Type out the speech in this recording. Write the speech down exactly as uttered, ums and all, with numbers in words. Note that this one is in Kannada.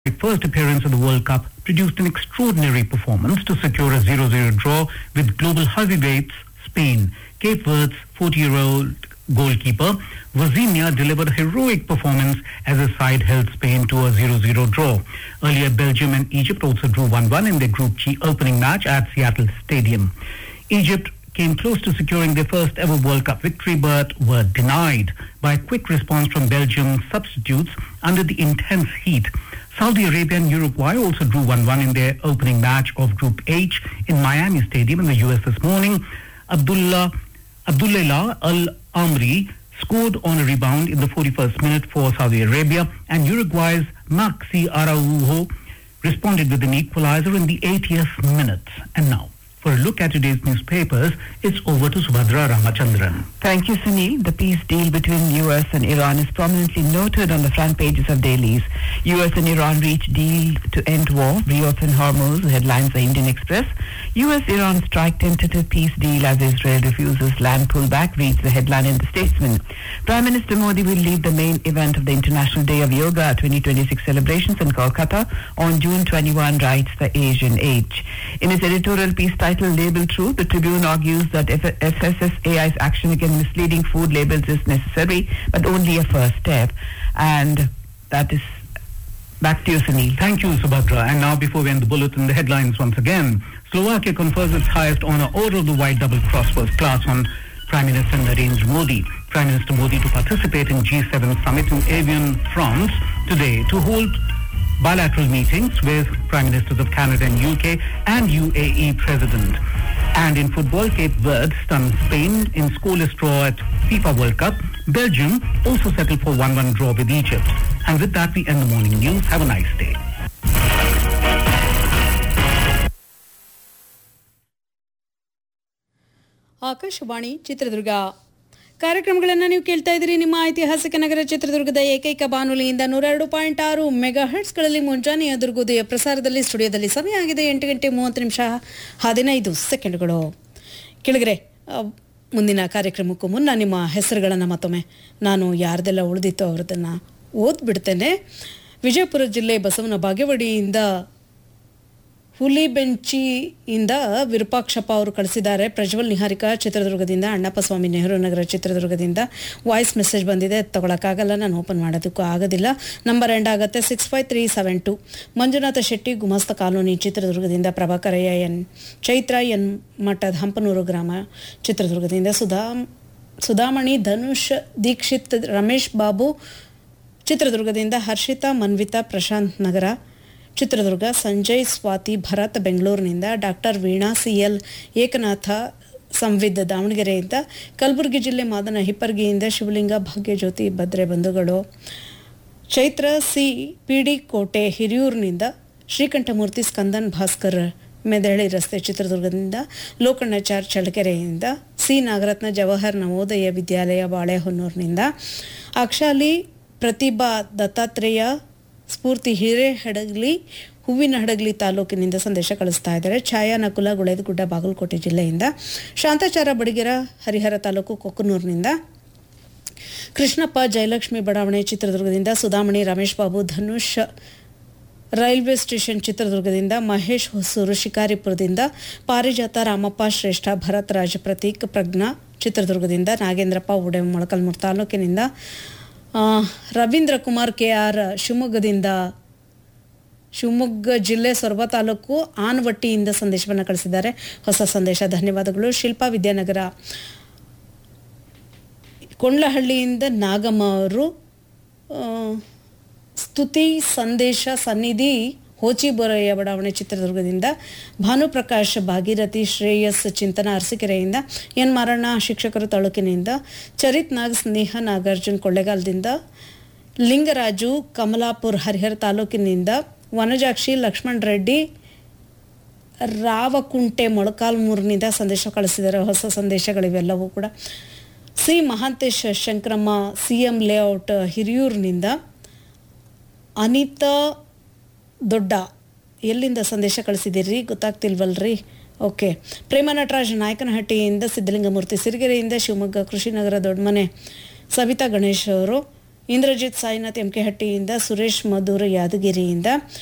first appearance of the World Cup produced an extraordinary performance to secure a zero zero draw with global heavyweights Spain. Cape Verde's forty-year-old goalkeeper Vozinha delivered a heroic performance as the side held Spain to a zero zero draw. Earlier, Belgium and Egypt also drew one one in their Group G opening match at Seattle Stadium. Egypt came close to securing their first ever World Cup victory but were denied by a quick response from Belgium substitutes under the intense heat. Saudi Arabia and Uruguay also drew one one in their opening match of Group H in Miami Stadium in the U S this morning. Abdullah Abdullah Al-Amri scored on a rebound in the forty-first minute for Saudi Arabia, and Uruguay's Maxi Araujo responded with an equalizer in the eightieth minute. And now, for a look at today's newspapers, it's over to Subhadra Ramachandran. Thank you, Sunil. The peace deal between U S and Iran is prominently noted on the front pages of dailies. U S and Iran reach deal to end war, reopen Hormuz, headlines the Indian Express. U S-Iran strike tentative peace deal as Israel refuses land pullback, reads the headline in the Statesman. Prime Minister Modi will lead the main event of the International Day of Yoga twenty twenty-six celebrations in Kolkata on June twenty-first, writes the Asian Age. In its editorial piece titled Label Truth, the Tribune argues that F S S A I's action against misleading food labels is necessary, but only a first step. And that is back to you, Sunil. Thank you, Subhadra. And now, before we end the bulletin, the headlines once again. Slovakia confers its highest honor, Order of the White Double Cross First Class, on Prime Minister Narendra Modi. Prime Minister Modi to participate in G seven summit in Evian, France today to hold bilateral meetings with Prime Ministers of Canada and U K and U A E President. And in football, Cape Verde stunned Spain in scoreless draw at FIFA World Cup. Belgium also settled for one one draw with Egypt. And with that, we end the morning news. Have a nice day. Akashvani Chitradurga ಕಾರ್ಯಕ್ರಮಗಳನ್ನು ನೀವು ಕೇಳ್ತಾ ಇದ್ದೀರಿ. ನಿಮ್ಮ ಐತಿಹಾಸಿಕ ನಗರ ಚಿತ್ರದುರ್ಗದ ಏಕೈಕ ಬಾನುಲಿಯಿಂದ ನೂರ ಎರಡು ಪಾಯಿಂಟ್ ಆರು ಮೆಗಾ ಹರ್ಟ್ಸ್ಗಳಲ್ಲಿ ಮುಂಜಾನೆಯ ದುರ್ಗೋದಯ ಪ್ರಸಾರದಲ್ಲಿ ಸ್ಟುಡಿಯೋದಲ್ಲಿ ಸಮಯ ಆಗಿದೆ ಎಂಟು ಗಂಟೆ ಮೂವತ್ತು ನಿಮಿಷ ಹದಿನೈದು ಸೆಕೆಂಡ್ಗಳು. ಕೆಳಗರೆ ಮುಂದಿನ ಕಾರ್ಯಕ್ರಮಕ್ಕೂ ಮುನ್ನ ನಿಮ್ಮ ಹೆಸರುಗಳನ್ನು ಮತ್ತೊಮ್ಮೆ ನಾನು ಯಾರ್ದೆಲ್ಲ ಉಳಿದಿತ್ತೋ ಅವ್ರದನ್ನು ಓದ್ಬಿಡ್ತೇನೆ. ವಿಜಯಪುರ ಜಿಲ್ಲೆ ಬಸವನ ಬಾಗೇವಾಡಿಯಿಂದ ಹುಲಿಬೆಂಚಿಯಿಂದ ವಿರೂಪಾಕ್ಷಪ್ಪ ಅವರು ಕಳಿಸಿದ್ದಾರೆ. ಪ್ರಜ್ವಲ್ ನಿಹಾರಿಕಾ ಚಿತ್ರದುರ್ಗದಿಂದ, ಅಣ್ಣಪ್ಪ ಸ್ವಾಮಿ ನೆಹರು ನಗರ ಚಿತ್ರದುರ್ಗದಿಂದ ವಾಯ್ಸ್ ಮೆಸೇಜ್ ಬಂದಿದೆ, ತಗೊಳಕ್ಕಾಗಲ್ಲ, ನಾನು ಓಪನ್ ಮಾಡೋದಕ್ಕೂ ಆಗೋದಿಲ್ಲ. ನಂಬರ್ ಎಂಡ್ ಆಗುತ್ತೆ six five three seven to. Manjunatha Shetty ಗುಮಾಸ್ತ ಕಾಲೋನಿ ಚಿತ್ರದುರ್ಗದಿಂದ, ಪ್ರಭಾಕರಯ್ಯ ಎನ್, ಚೈತ್ರ ಎನ್ ಮಠದ ಹಂಪನೂರು ಗ್ರಾಮ ಚಿತ್ರದುರ್ಗದಿಂದ, ಸುಧಾ ಸುಧಾಮಣಿ ಧನುಷ್ ದೀಕ್ಷಿತ್ ರಮೇಶ್ ಬಾಬು ಚಿತ್ರದುರ್ಗದಿಂದ, ಹರ್ಷಿತಾ ಮನ್ವಿತಾ ಪ್ರಶಾಂತ್ ನಗರ ಚಿತ್ರದುರ್ಗ, ಸಂಜಯ್ ಸ್ವಾತಿ ಭರತ್ ಬೆಂಗಳೂರಿನಿಂದ, doctor Veena C L Eknath Samvid ದಾವಣಗೆರೆಯಿಂದ, ಕಲಬುರಗಿ ಜಿಲ್ಲೆ ಮಾದನ ಹಿಪ್ಪರ್ಗಿಯಿಂದ ಶಿವಲಿಂಗ ಭಾಗ್ಯಜ್ಯೋತಿ ಭದ್ರೆ ಬಂಧುಗಳು, ಚೈತ್ರ ಸಿ ಪಿ ಡಿ ಕೋಟೆ ಹಿರಿಯೂರಿನಿಂದ, ಶ್ರೀಕಂಠಮೂರ್ತಿ ಸ್ಕಂದನ್ ಭಾಸ್ಕರ್ ಮೆದಹಳ್ಳಿ ರಸ್ತೆ ಚಿತ್ರದುರ್ಗದಿಂದ, ಲೋಕಣ್ಣಾಚಾರ್ ಚಳ್ಳಕೆರೆಯಿಂದ, ಸಿ ನಾಗರತ್ನ ಜವಾಹರ್ ನವೋದಯ ವಿದ್ಯಾಲಯ ಬಾಳೆಹೊನ್ನೂರಿನಿಂದ, ಅಕ್ಷಾಲಿ ಪ್ರತಿಭಾ ದತ್ತಾತ್ರೇಯ ಸ್ಫೂರ್ತಿ ಹಿರೇಹಡಗಲಿ ಹೂವಿನ ಹಡಗಲಿ ತಾಲೂಕಿನಿಂದ ಸಂದೇಶ ಕಳಿಸ್ತಾ ಇದ್ದಾರೆ. ಛಾಯಾ ನಕುಲ ಗುಳೇದಗುಡ್ಡ ಬಾಗಲಕೋಟೆ ಜಿಲ್ಲೆಯಿಂದ, ಶಾಂತಾಚಾರ ಬಡಿಗೆರ ಹರಿಹರ ತಾಲೂಕು ಕೊಕ್ಕನೂರಿನಿಂದ, ಕೃಷ್ಣಪ್ಪ ಜಯಲಕ್ಷ್ಮಿ ಬಡಾವಣೆ ಚಿತ್ರದುರ್ಗದಿಂದ, ಸುಧಾಮಣಿ ರಮೇಶ್ ಬಾಬು ಧನುಷ್ ರೈಲ್ವೆ ಸ್ಟೇಷನ್ ಚಿತ್ರದುರ್ಗದಿಂದ, ಮಹೇಶ್ ಹೊಸೂರು ಶಿಕಾರಿಪುರದಿಂದ, ಪಾರಿಜಾತ ರಾಮಪ್ಪ ಶ್ರೇಷ್ಠ ಭರತ್ ರಾಜ್ ಪ್ರತೀಕ್ ಪ್ರಜ್ಞಾ ಚಿತ್ರದುರ್ಗದಿಂದ, ನಾಗೇಂದ್ರಪ್ಪ ಉಡೆ ಮೊಳಕಲ್ಮೂರು ತಾಲೂಕಿನಿಂದ, ರವೀಂದ್ರ ಕುಮಾರ್ ಕೆ ಆರ್ ಶಿವಮೊಗ್ಗದಿಂದ, ಶಿವಮೊಗ್ಗ ಜಿಲ್ಲೆ ಸೊರಬ ತಾಲೂಕು ಆನವಟ್ಟಿಯಿಂದ ಸಂದೇಶವನ್ನು ಕಳಿಸಿದ್ದಾರೆ. ಹೊಸ ಸಂದೇಶ, ಧನ್ಯವಾದಗಳು. ಶಿಲ್ಪಾ ವಿದ್ಯಾನಗರ ಕೊಂಡ್ಲಹಳ್ಳಿಯಿಂದ ನಾಗಮ್ಮ ಅವರು ಸ್ತುತಿ ಸಂದೇಶ ಸನ್ನಿಧಿ ಹೋಚಿಬೋರಯ್ಯ ಬಡಾವಣೆ ಚಿತ್ರದುರ್ಗದಿಂದ, ಭಾನುಪ್ರಕಾಶ್ ಭಾಗೀರಥಿ ಶ್ರೇಯಸ್ ಚಿಂತನ ಅರಸೀಕೆರೆಯಿಂದ, ಎನ್ ಮಾರಣ್ಣ ಶಿಕ್ಷಕರು ತಾಲೂಕಿನಿಂದ, ಚರಿತ್ ನಾಗ್ ಸ್ನೇಹ ನಾಗಾರ್ಜುನ್ ಕೊಳ್ಳೇಗಾಲದಿಂದ, ಲಿಂಗರಾಜು ಕಮಲಾಪುರ್ ಹರಿಹರ ತಾಲೂಕಿನಿಂದ, ವನಜಾಕ್ಷಿ ಲಕ್ಷ್ಮಣ್ ರೆಡ್ಡಿ ರಾವಕುಂಟೆ ಮೊಳಕಾಲ್ಮೂರಿನಿಂದ ಸಂದೇಶ ಕಳಿಸಿದ್ದಾರೆ. ಹೊಸ ಸಂದೇಶಗಳಿವೆಲ್ಲವೂ ಕೂಡ. C Mahantesh Shankaramma C M layout ಹಿರಿಯೂರಿನಿಂದ, Anita ದೊಡ್ಡ ಎಲ್ಲಿಂದ ಸಂದೇಶ ಕಳಿಸಿದ್ದೀರಿ ಗೊತ್ತಾಗ್ತಿಲ್ವಲ್ರಿ. ಓಕೆ. ಪ್ರೇಮ ನಟರಾಜ್ ನಾಯಕನಹಟ್ಟಿಯಿಂದ, ಸಿದ್ಧಲಿಂಗಮೂರ್ತಿ ಸಿರಿಗೆರೆಯಿಂದ, ಶಿವಮೊಗ್ಗ ಕೃಷಿನಗರ ದೊಡ್ಡಮನೆ ಸವಿತಾ ಗಣೇಶ್ ಅವರು, ಇಂದ್ರಜಿತ್ ಸಾಯಿನಾಥ್ ಎಂ ಕೆ ಹಟ್ಟಿಯಿಂದ, ಸುರೇಶ್ ಮಧುರ್ ಯಾದಗಿರಿಯಿಂದ,